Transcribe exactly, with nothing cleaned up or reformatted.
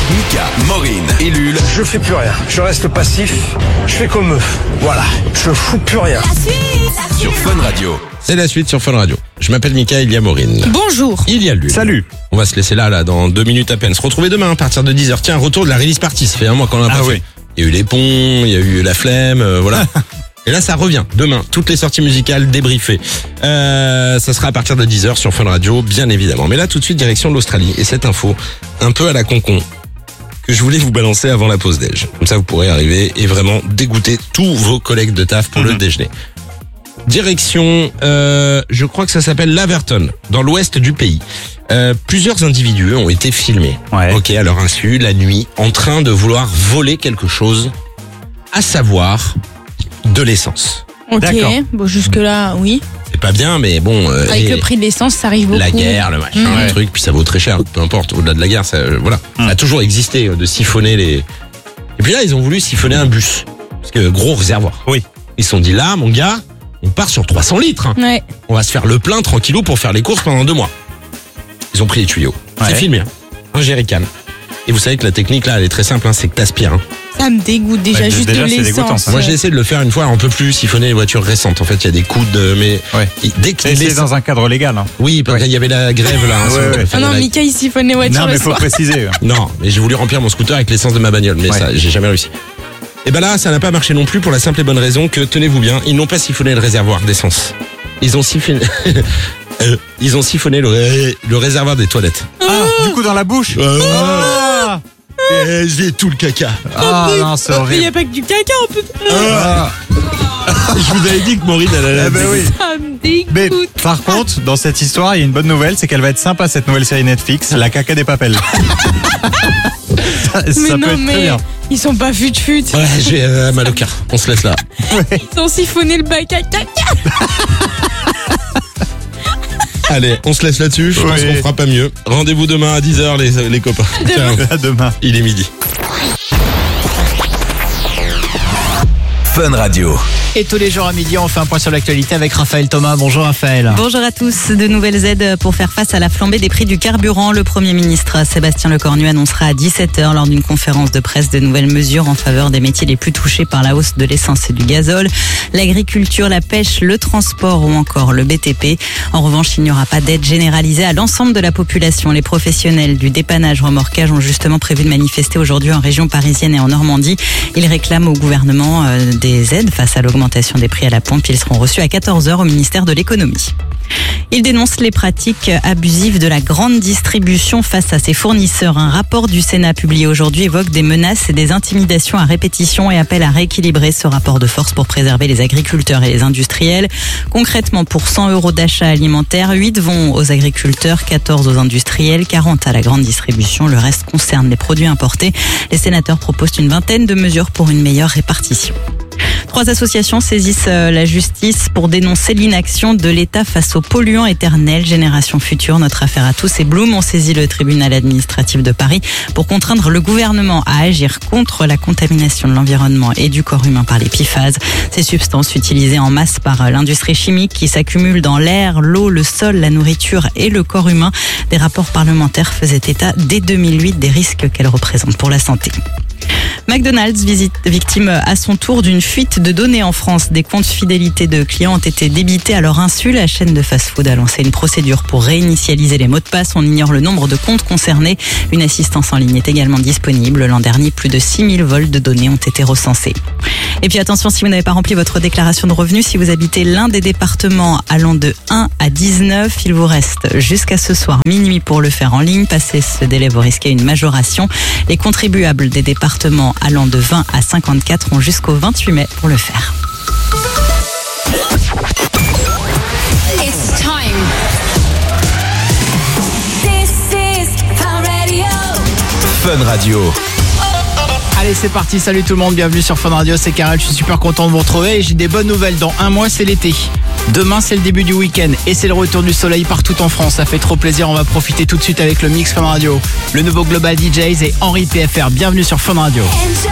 Mika, Maureen et Lul. Je fais plus rien, je reste passif, je fais comme eux. Voilà, je fous plus rien. Sur Fun Radio. C'est la suite sur Fun Radio. Je m'appelle Mika, il y a Maureen. Bonjour. Il y a Lul. Salut. On va se laisser là, là, dans deux minutes à peine. Se retrouver demain à partir de dix heures. Tiens, retour de la release party. Ça fait un mois qu'on l'a pas Ah fait. oui. Il y a eu les ponts, il y a eu la flemme, euh, voilà. Et là, ça revient. Demain, toutes les sorties musicales débriefées. Euh, ça sera à partir de dix heures sur Fun Radio, bien évidemment. Mais là, tout de suite, direction de l'Australie. Et cette info, un peu à la concon, que je voulais vous balancer avant la pause déj. Comme ça, vous pourrez arriver et vraiment dégoûter tous vos collègues de taf pour Mhm. le déjeuner. Direction, euh, je crois que ça s'appelle Laverton, dans l'ouest du pays. Euh, plusieurs individus ont été filmés, Ouais. ok, à leur insu, la nuit, en train de vouloir voler quelque chose, à savoir de l'essence. Ok, D'accord. bon jusque-là, oui. C'est pas bien, mais bon... euh, Avec et le prix de l'essence, ça arrive beaucoup. la guerre, le machin, Mhm. le truc, puis ça vaut très cher, peu importe, au-delà de la guerre, ça, euh, voilà. Mhm. Ça a toujours existé, euh, de siphonner les... Et puis là, ils ont voulu siphonner un bus, parce que gros réservoir. Oui. Ils se sont dit, là, mon gars, on part sur trois cents litres, hein. Ouais. On va se faire le plein tranquillou pour faire les courses pendant deux mois. Ils ont pris les tuyaux. Ouais. C'est filmé, hein. Un jerrycan. Et vous savez que la technique là, elle est très simple, hein, c'est que t'aspires. Hein. Ça me dégoûte déjà Ouais, juste déjà, de c'est dégoûtant, l'essence. ça. Moi j'ai essayé de le faire une fois, on peut plus siphonner les voitures récentes. En fait, il y a des coudes, de- mais Ouais. il- dès que Et c'est l'essence- dans un cadre légal. Hein. oui, parce Ouais. qu'il y avait la grève là. hein, Ouais, sur- ouais. enfin, Ah il y en non, a- Mika, il siphonne les voitures Non, le mais faut soir. préciser. Non, mais j'ai voulu remplir mon scooter avec l'essence de ma bagnole, mais Ouais. ça, j'ai jamais réussi. Et ben là, ça n'a pas marché non plus pour la simple et bonne raison que, tenez-vous bien, ils n'ont pas siphonné le réservoir d'essence. Ils ont siphonné, Euh, ils ont siphonné le, ré- le réservoir des toilettes. Ah, du coup, dans la bouche. Ah, Et j'ai tout le caca. Ah, non, c'est Mais il n'y horrible. a pas que du caca, on peut... Ah. Je vous avais dit que Maureen, elle allait... Eh ben oui. Ça me Mais dégoûte. par contre, dans cette histoire, il y a une bonne nouvelle, c'est qu'elle va être sympa cette nouvelle série Netflix, La caca des papels. ça Mais ça non, peut être mais très bien. ils sont pas fut-fut. Ouais, j'ai euh, mal au cœur. On se laisse là. Ils ont siphonné le bac à caca. Allez, on se laisse là-dessus. Je pense Oui. qu'on fera pas mieux. Rendez-vous demain à dix heures, les, les copains. Ciao. À demain. Il est midi. Fun Radio. Et tous les jours à midi, on fait un point sur l'actualité avec Raphaël Thomas. Bonjour Raphaël. Bonjour à tous. De nouvelles aides pour faire face à la flambée des prix du carburant. Le Premier ministre Sébastien Lecornu annoncera à dix-sept heures lors d'une conférence de presse de nouvelles mesures en faveur des métiers les plus touchés par la hausse de l'essence et du gazole. L'agriculture, la pêche, le transport ou encore le B T P. En revanche, il n'y aura pas d'aide généralisée à l'ensemble de la population. Les professionnels du dépannage remorquage ont justement prévu de manifester aujourd'hui en région parisienne et en Normandie. Ils réclament au gouvernement euh, des aides face à l'augmentation des prix à la pompe. Ils seront reçus à quatorze heures au ministère de l'économie. Il dénonce les pratiques abusives de la grande distribution face à ses fournisseurs. Un rapport du Sénat publié aujourd'hui évoque des menaces et des intimidations à répétition et appelle à rééquilibrer ce rapport de force pour préserver les agriculteurs et les industriels. Concrètement, pour cent euros d'achat alimentaire, huit vont aux agriculteurs, quatorze aux industriels, quarante à la grande distribution. Le reste concerne les produits importés. Les sénateurs proposent une vingtaine de mesures pour une meilleure répartition. Trois associations saisissent la justice pour dénoncer l'inaction de l'État face aux polluants éternels. Génération Future, Notre Affaire à tous et Bloom ont saisi le tribunal administratif de Paris pour contraindre le gouvernement à agir contre la contamination de l'environnement et du corps humain par les P F A S. Ces substances utilisées en masse par l'industrie chimique qui s'accumulent dans l'air, l'eau, le sol, la nourriture et le corps humain. Des rapports parlementaires faisaient état dès deux mille huit des risques qu'elles représentent pour la santé. McDonald's, visite, victime à son tour d'une fuite de données en France. Des comptes fidélité de clients ont été débités à leur insu. La chaîne de fast-food a lancé une procédure pour réinitialiser les mots de passe. On ignore le nombre de comptes concernés. Une assistance en ligne est également disponible. L'an dernier, plus de six mille vols de données ont été recensés. Et puis attention, si vous n'avez pas rempli votre déclaration de revenus, si vous habitez l'un des départements allant de un à dix-neuf, il vous reste jusqu'à ce soir minuit pour le faire en ligne. Passé ce délai, vous risquez une majoration. Les contribuables des départements allant de vingt à cinquante-quatre ont jusqu'au vingt-huit mai pour le faire. It's time. This is Fun Radio. Fun Radio. Allez, c'est parti. Salut tout le monde. Bienvenue sur Fun Radio. C'est Karel. Je suis super content de vous retrouver. Et j'ai des bonnes nouvelles. Dans un mois, c'est l'été. Demain, c'est le début du week-end. Et c'est le retour du soleil partout en France. Ça fait trop plaisir. On va profiter tout de suite avec le Mix Fun Radio. Le nouveau Global D Js et Henri P F R. Bienvenue sur Fun Radio.